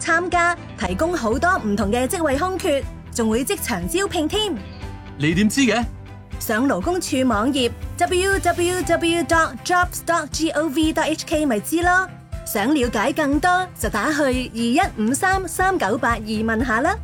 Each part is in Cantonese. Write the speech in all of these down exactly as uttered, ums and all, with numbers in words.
參加，提供好多唔同嘅職位空缺，仲會即場招聘添。 你點知嘅？ 上勞工處網頁 double-u double-u double-u dot jobs dot gov dot h k 咪知咯。想了解更多就打去二一五三三九八二問下啦。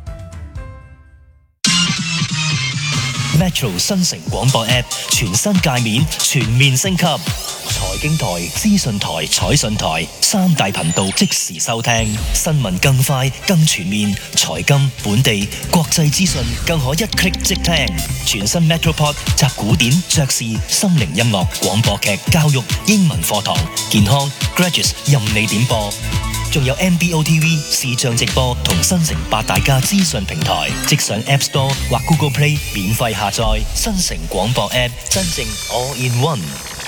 Metro 新城廣播 App 全新界面全面升級，財經台、資訊台、彩訊台三大頻道即時收聽，新聞更快更全面，財金、本地、國際資訊更可一 click 即聽。全新 Metropod 集古典、爵士、心靈音樂、廣播劇、教育、英文課堂、健康、Graduates 任你點播。仲有 M B O T V 視像直播同新城八大家資訊平台，即上 App Store 或 Google Play 免費下載。新城廣播 App 真正 All in One。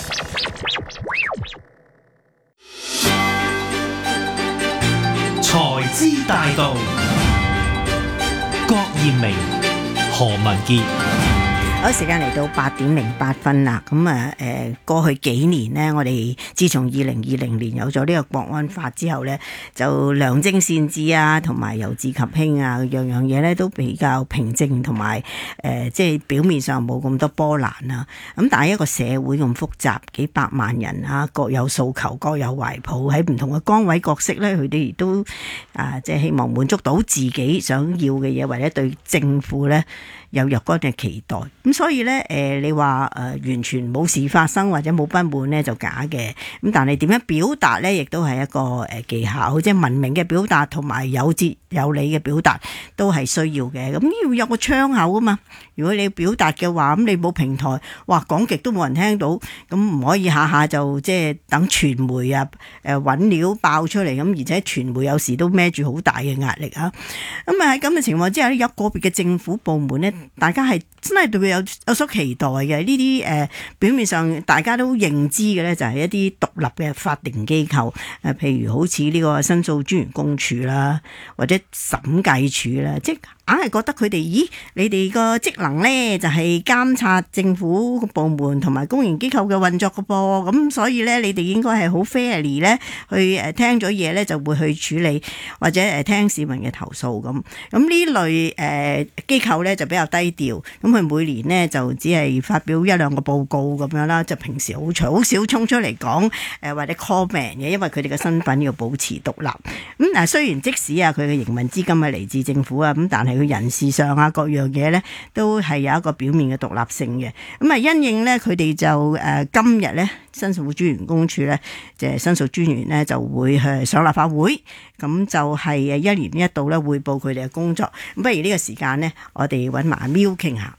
財資大道，郭艷明、何文傑。 好，時間嚟到八點零八分啦。咁啊，誒過去幾年呢，我哋自從二零二零年有咗呢個國安法之後呢，就良政善治啊，同埋由治及興啊，樣樣嘢呢都比較平靜，同埋誒即係表面上冇咁多波瀾啊。咁但係一個社會咁複雜，幾百萬人啊，各有訴求，各有懷抱，喺唔同嘅崗位角色呢，佢哋亦都啊即係希望滿足到自己想要嘅嘢，或者對政府呢有若干嘅期待。咁所以咧，誒、呃、你話誒、呃、完全冇事發生或者冇不滿咧就假嘅。咁但係點樣表達咧，亦都係一個誒技巧，即係文明嘅表達同埋有節有理嘅表達都係需要嘅。咁要有個窗口啊嘛。如果你要表達嘅話，咁你冇平台，哇講極都冇人聽到，咁唔可以下下就即係等傳媒啊誒揾料爆出嚟咁，而且傳媒有時都孭住好大嘅壓力啊。咁啊喺咁嘅情況之下咧，有個別嘅政府部門咧，大家係真係對佢有有所期待嘅。呢啲誒表面上大家都認知嘅咧，就係一啲獨立嘅法定機構，誒譬如好似呢個申訴專員公署啦，或者審計署啦，即係硬係覺得佢哋，咦？你哋個職能咧就係監察政府部門同埋公營機構嘅運作嘅噃，咁所以咧你哋應該係好 fairly 咧去誒聽咗嘢咧就會去處理，或者誒聽市民嘅投訴咁。咁呢類誒機構咧就比較低調，咁佢每年咧就只係發表一兩個報告咁樣啦，就平時好長好少衝出嚟講誒或者 comment 嘅，因為佢哋嘅身份要保持獨立。咁嗱，雖然即使啊佢嘅營運資金係嚟自政府啊，咁但係佢人事上啊各樣嘢咧都係有一個表面嘅獨立性嘅。咁啊因應咧佢哋就誒、呃、今日咧申訴專員公署咧即係申訴專員咧就會去上立法會，咁就係誒一年一度咧匯報佢哋嘅工作。咁不如呢個時間咧，我哋揾埋阿喵傾下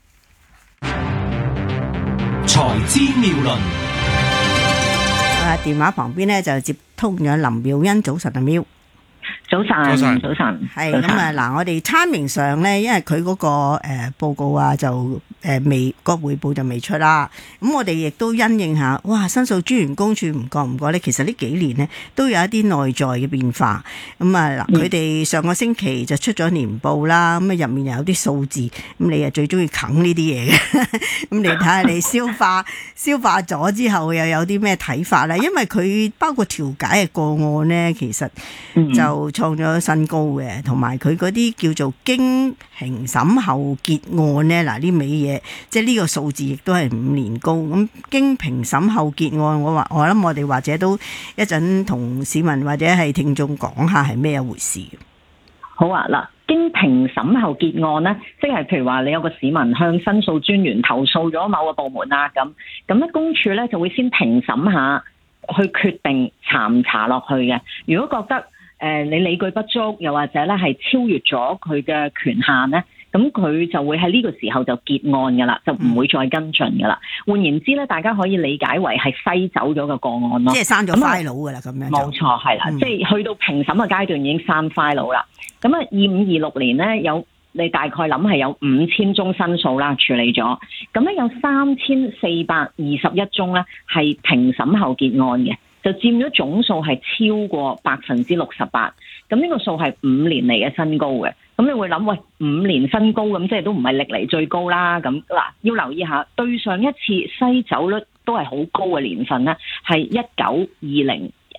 財資妙論。 啊電話旁邊咧就接通咗林妙茵。早晨阿喵。 早晨，早晨，早晨， 係咁啊！嗱，我哋 timing 上咧，因為佢嗰、那個誒、呃、報告啊，就誒、呃、未個匯報就未出啦。咁我哋亦都因應下，哇！申訴專員公署唔覺唔覺咧，其實呢幾年咧都有一啲內在嘅變化。咁啊嗱，佢哋上個星期就出咗年報啦，咁啊入面又有啲數字，咁你啊最中意啃呢啲嘢嘅，咁你睇下你消化消化咗之後又有啲咩睇法咧？因為佢包括調解嘅個案咧，其實就創咗新高嘅，同埋佢嗰啲叫做經評審後結案呢，嗱呢味嘢，即係呢個數字亦都係五年高。咁經評審後結案，我話我諗我哋或者都一陣同市民或者係聽眾講下係咩一回事。 好啊，嗱，經評審後結案呢，即係譬如話你有個市民向申訴專員投訴咗某個部門啊，咁咁咧公署咧就會先評審下，去決定查唔查落去嘅。如果覺得誒、呃，你理據不足，又或者咧係超越咗佢嘅權限咧，咁佢就會喺呢個時候就結案噶啦，就唔會再跟進噶啦。換言之咧，大家可以理解為係篩走咗個個案咯， 即係刪咗 file 噶啦，咁樣。冇錯，係啦，嗯、即係去到評審嘅階段已經刪 file 啦。咁啊，二五二六年咧有你大概諗係有五千宗申訴啦處理咗，咁咧有三千四百二十一宗咧係評審後結案嘅。就佔咗總數係超過百分之六十八，咁呢個數係五年嚟嘅新高嘅。咁你會諗，喂，五年新高咁，即係都唔係歷嚟最高啦。咁嗱，要留意下，對上一次篩走率都係好高嘅年份咧，係一九二零誒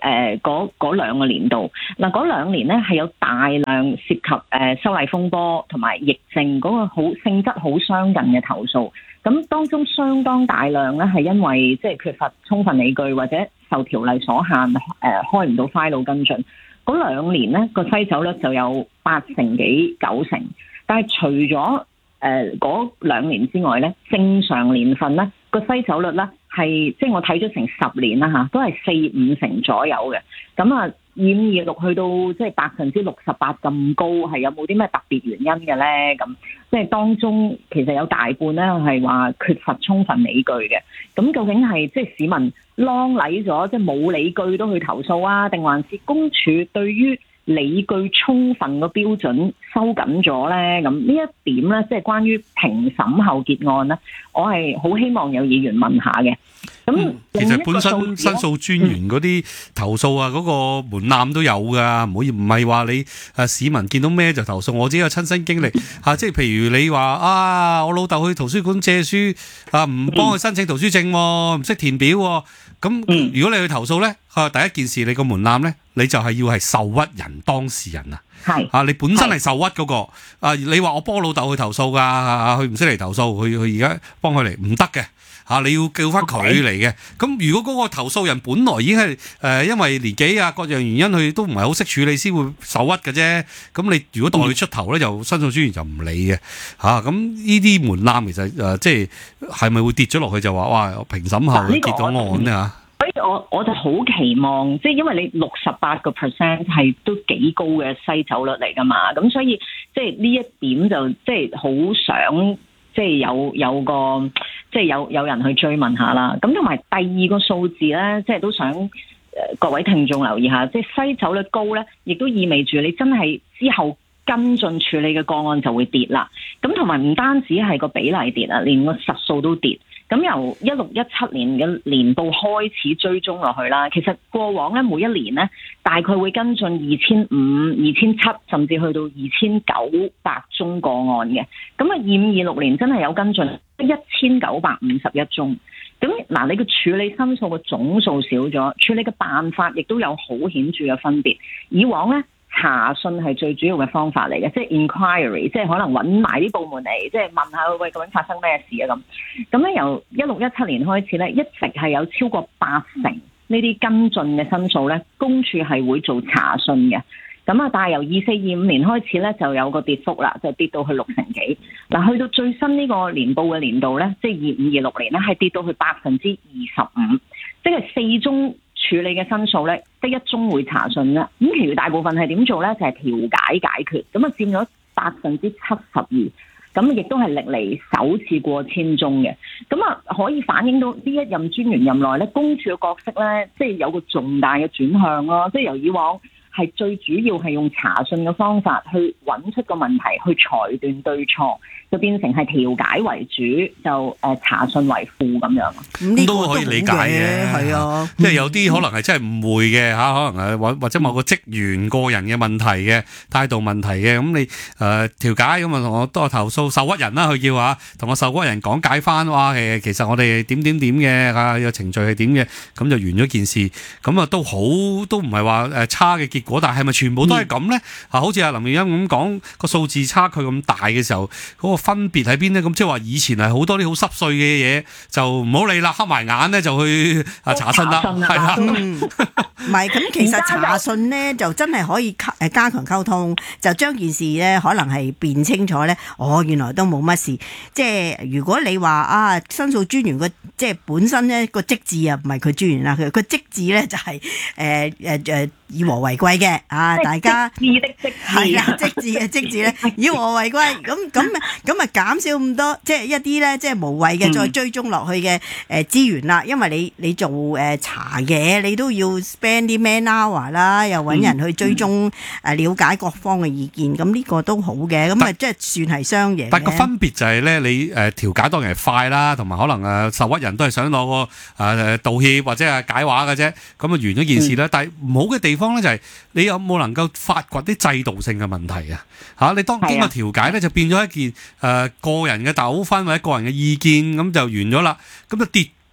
誒嗰嗰兩個年度。嗱，嗰兩年咧係有大量涉及誒、呃、修例風波同埋疫症嗰個好性質好相近嘅投訴。咁當中相當大量咧係因為即係缺乏充分理據或者受條例所限，誒、呃、開唔到 file 跟進。嗰兩年咧個篩走率就有八成幾九成，但係除咗誒嗰兩年之外咧，正常年份咧個篩走率咧係即係我睇咗成十年啦嚇，都係四五成左右嘅。咁啊，二五二六去到即係百分之六十八咁高，係有冇啲咩特別原因嘅咧？咁即係當中其實有大半咧係話缺乏充分理據嘅。咁究竟係即係市民啷禮咗，即係冇理據都去投訴啊？定還是公署對於理據充分個標準收緊咗咧？咁呢一點咧，即係關於評審後結案咧，我係好希望有議員問下嘅。咁、嗯、 其實本身申訴專員嗰啲投訴啊，嗰、嗯、個門檻都有噶，唔可以唔係話你誒市民見到咩就投訴。我自己有親身經歷吓、啊，即係譬如你話啊，我老豆去圖書館借書啊，唔幫佢申請圖書證，唔識填表，咁、嗯、如果你去投訴咧，啊第一件事你個門檻咧，你就係要係受屈人當事人啊。係啊！你本身係受屈嗰、那個啊，你話我幫老豆去投訴㗎，啊佢唔識嚟投訴，佢佢而家幫佢嚟唔得嘅嚇，你要叫翻佢嚟嘅。咁、okay. 如果嗰個投訴人本來已經係誒、呃、因為年紀啊各樣原因，佢都唔係好識處理，先會受屈嘅啫。咁你如果代佢出頭咧，就申訴專員就唔理嘅嚇。咁呢啲門檻其實誒、呃、即係係咪會跌咗落去就話哇評審後結咗案咧嚇？ 所以我我就好期望，即係因為你六十八個 percent 係都幾高嘅篩走率嚟㗎嘛，咁所以即係呢一點就即係好想即係有有個即係有有人去追問下啦。咁同埋第二個數字咧，即係都想誒各位聽眾留意下，即係篩走率高咧，亦都意味住你真係之後跟進處理嘅個案就會跌啦。咁同埋唔單止係個比例跌啊，連個實數都跌。咁由一六一七年嘅年報開始追蹤落去啦，其實過往咧每一年咧大概會跟進二千五、二千七，甚至去到二千九百宗個案嘅。咁啊，二五二六年真係有跟進一千九百五十一宗。咁嗱，你嘅處理申訴嘅總數少咗，處理嘅辦法亦都有好顯著嘅分別。以往咧，查詢係最主要嘅方法嚟嘅，即係 inquiry， 即係可能揾埋啲部門嚟，即係問下喂，究竟發生咩事啊咁。咁咧由一六一七年開始咧，一直係有超過八成呢啲跟進嘅申訴咧，公署係會做查詢嘅。咁啊，但係由二四二五年開始咧，就有個跌幅啦，就跌到去六成幾。嗱，去到最新呢個年報嘅年度咧，即係二五二六年咧，係跌到去百分之二十五，即係四宗處理嘅申訴咧，得一宗會查詢啦。咁其餘大部分係點做咧？就係、是、調解解決，咁啊佔咗百分之七十二，咁亦都係歷嚟首次過千宗嘅。咁啊可以反映到呢一任專員任內咧，公署嘅角色咧，即係有個重大嘅轉向咯，即係由以往係最主要係用查詢嘅方法去揾出個問題，去裁斷對錯，就變成係調解為主，就誒查詢為輔咁樣。 咁都可以理解嘅，係啊，即係有啲可能係真係誤會嘅嚇，可能係或或者某個職員個人嘅問題嘅態度問題嘅，咁你誒調解咁啊，同我多投訴受屈人啦，佢叫嚇，同我受屈人講解翻，哇誒，其實我哋點點點嘅嚇，個程序係點嘅，咁就完咗件事，咁啊都好都唔係話誒差嘅結果。但係咪全部都係咁咧？啊，好似阿林妙茵咁講，個數字差距咁大嘅時候，嗰個分別喺邊咧？咁即係話以前係好多啲好濕碎嘅嘢，就唔好理啦，黑埋眼咧就去啊查詢啦，係啦。 唔係咁，其實查詢咧就真係可以誒加強溝通，就將件事咧可能係辨清楚咧。哦，原來都冇乜事。即係如果你話啊，申訴專員個即係本身咧個職字啊，唔係佢專員啦，佢個職字咧就係誒誒誒以和為貴嘅啊！大家職字的職字係啊，職字嘅職字咧以和為貴，咁咁咁啊減少咁多即係一啲咧即係無謂嘅再追蹤落去嘅誒資源啦。因為你你做誒查嘢，你都要 spend 啲 man hour 啦，又揾人去追蹤誒了解各方嘅意見，咁呢個都好嘅，咁啊即係算係雙贏。 但個分別就係咧，你誒調解當然係快啦，同埋可能誒受屈人都係想攞個誒道歉或者係解話嘅啫，咁啊完咗件事啦。但係唔好嘅地方咧就係你有冇能夠發掘啲制度性嘅問題啊？嚇，你當經過調解咧就變咗一件誒個人嘅糾紛或者個人嘅意見，咁就完咗啦，咁就跌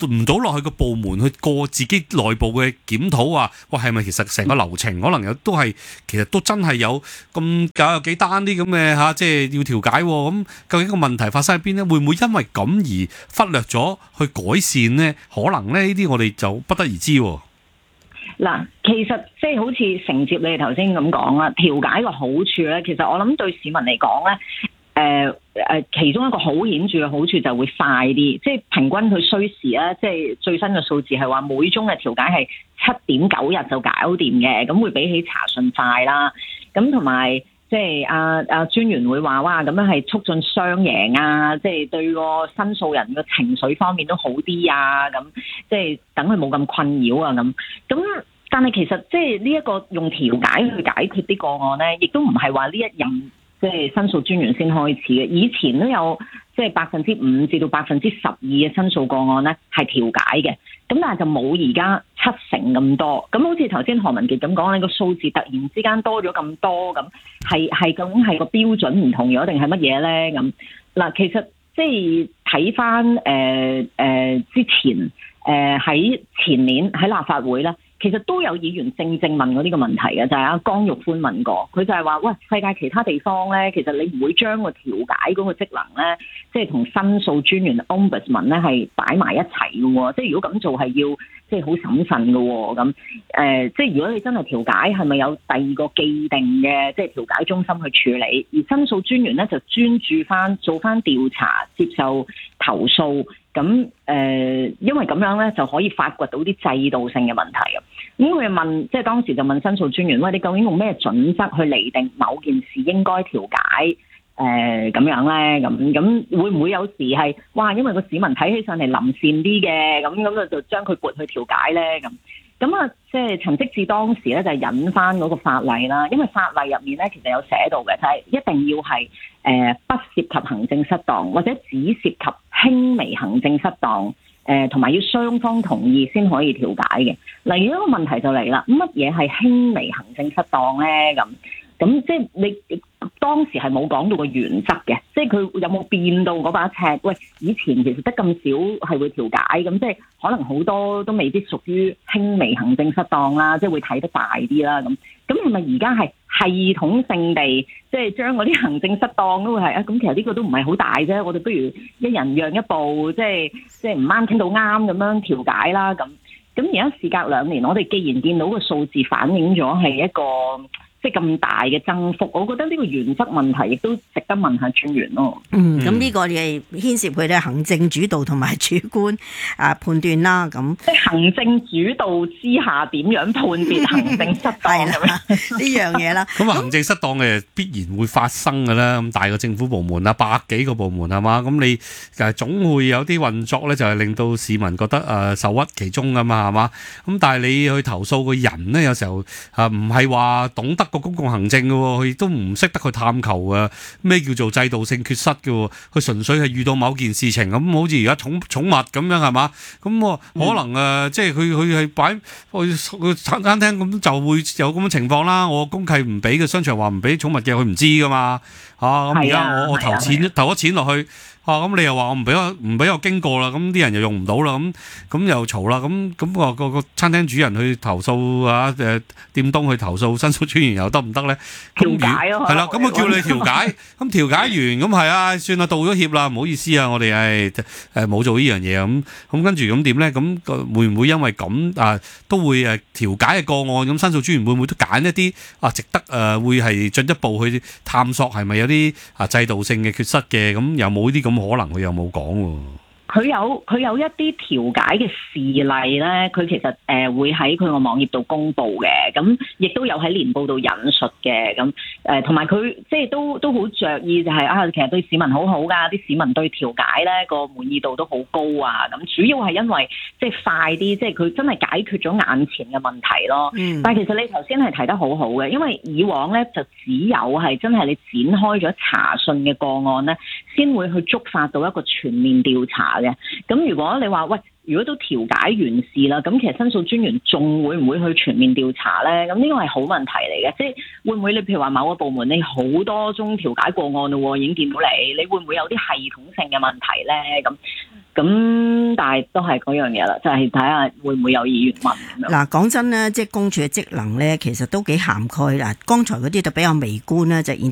唔到落去個部門去過自己內部嘅檢討啊？哇，係咪其實成個流程可能有都係其實都真係有咁搞有幾單啲咁嘅嚇，即係要調解喎、啊。咁究竟個問題發生喺邊呢？會唔會因為咁而忽略咗去改善呢？可能呢呢啲我哋就不得而知喎、啊。 嗱，其實即係好似承接你哋頭先咁講啦，調解個好處咧，其實我諗對市民嚟講咧，誒、呃、誒，其中一個好顯著嘅好處就會快啲，即係平均佢需時咧，即係最新嘅數字係話每宗嘅調解係七點九日就搞掂嘅，咁會比起查詢快啦，咁同埋。即係阿阿專員會話哇，咁樣係促進雙贏啊！即係對個申訴人嘅情緒方面都好啲啊！咁即係等佢冇咁困擾啊！咁咁，但係其實即係呢一個用調解去解決啲個案咧，亦都唔係話呢一任即係申訴專員先開始嘅，以前都有即係百分之五至到百分之十二嘅申訴個案咧係調解嘅。咁但係就冇而家七成咁多，咁好似頭先何文傑咁講，呢個數字突然之間多咗咁多，咁係係究竟係個標準唔同咗定係乜嘢咧？咁嗱，其實即係睇翻誒誒之前誒喺、呃、前年喺立法會咧，其實都有議員正正問過呢個問題嘅，就係、是、阿江玉歡問過，佢就係話：喂，世界其他地方咧，其實你唔會將個調解嗰個職能咧，即係同申訴專員 Ombudsman 咧係擺埋一齊嘅喎。即係如果咁做係要即係好審慎嘅喎。咁誒、呃，即係如果你真係調解，係咪有第二個既定嘅即係調解中心去處理？而申訴專員咧就專注翻做翻調查、接受投訴。咁誒、呃，因為咁樣咧就可以發掘到啲制度性嘅問題嘅。咁佢問，即係當時就問申訴專員：喂，你究竟用咩準則去釐定某件事應該調解？誒、呃、咁樣咧，咁咁會唔會有時係哇？因為個市民睇起上嚟臨善啲嘅，咁咁就就將佢撥去調解咧？咁咁啊，即係陳積志當時咧就係引翻嗰個法例啦，因為法例入面咧其實有寫到嘅，就係、是、一定要係誒、呃、不涉及行政失當，或者只涉及輕微行政失當，誒同埋要雙方同意先可以調解嘅。例如一個問題就嚟啦，乜嘢係輕微行政失當咧？咁咁即係你當時係冇講到個原則嘅，即係佢有冇變到嗰把尺？喂，以前其實得咁少係會調解，咁即係可能好多都未必屬於輕微行政失當啦，即係會睇得大啲啦。咁咁係咪而家係系統性地即係將嗰啲行政失當都會係啊？咁其實呢個都唔係好大啫，我哋不如一人讓一步，即係即係唔啱傾到啱咁樣調解啦。咁咁而家事隔兩年，我哋既然見到個數字反映咗係一個即係咁大嘅增幅，我覺得呢個原則問題亦都值得問下專員咯。 嗯，咁呢個係牽涉佢哋行政主導同埋主觀啊判斷啦。咁即係行政主導之下點樣判別行政失當咁樣呢樣嘢啦。 咁啊，行政失當嘅必然會發生㗎啦。咁大個政府部門啊，百幾個部門係嘛，咁你誒總會有啲運作咧，就係令到市民覺得誒受屈其中㗎嘛，係嘛。咁但係你去投訴個人咧，有時候啊唔係話懂得個公共行政嘅，佢亦都唔識得去探求啊咩叫做制度性缺失嘅，佢純粹係遇到某件事情咁，好似而家寵寵物咁樣係嘛，咁可能誒、嗯、即係佢佢係擺去去餐餐廳咁就會有咁嘅情況啦。我公契唔俾嘅，商場話唔俾寵物嘅，佢唔知噶嘛嚇。咁而家我我投錢投咗錢落去。啊！咁你又話我唔俾我唔俾我經過啦，咁啲人又用唔到啦，咁咁又嘈啦，咁咁個個個餐廳主人去投訴啊，誒店東去投訴申訴專員又得唔得咧？ 調解咯， 係啦，咁我叫你調解，咁調解完咁係啊，算啦，道咗歉啦，唔好意思啊，我哋係誒冇做呢樣嘢啊，咁咁跟住咁點咧？咁會唔會因為咁啊都會誒調解嘅個案，咁申訴專員會唔會都揀一啲啊值得誒會係進一步去探索係咪有啲啊制度性嘅缺失嘅？咁有冇呢啲咁？咁可能佢又冇講喎。 佢有佢有一啲調解嘅事例咧，佢其實誒、呃、會喺佢個網頁度公布嘅，咁亦都有喺年報度引述嘅，咁誒同埋佢即係都都好着意就係、是、啊，其實對市民好好噶，啲市民對調解咧個滿意度都好高啊，咁主要係因為即係快啲，即係佢真係解決咗眼前嘅問題咯。嗯、但係其實你頭先係提得好好嘅，因為以往咧就只有係真係你展開咗查詢嘅個案咧，先會去觸發到一個全面調查。咁如果你話喂，如果都調解完事啦，咁其實申訴專員仲會唔會去全面調查咧？咁呢個係好問題嚟嘅，即係會唔會你譬如話某個部門你好多宗調解個案咯，已經見到你，你會唔會有啲系統性嘅問題咧？咁咁但係都係嗰樣嘢啦，就係睇下會唔會有議員問咁樣。 嗱，講真咧，即係公署嘅職能咧，其實都幾涵蓋啦。剛才嗰啲就比較微觀啦，就